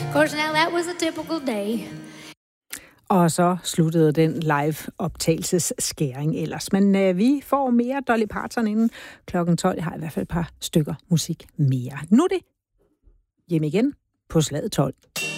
Of course, now that was a typical day. Og så sluttede den live-optagelsesskæring ellers. Men vi får mere Dolly Parton inden klokken 12. Jeg har i hvert fald et par stykker musik mere. Nu er det hjem igen på slaget 12.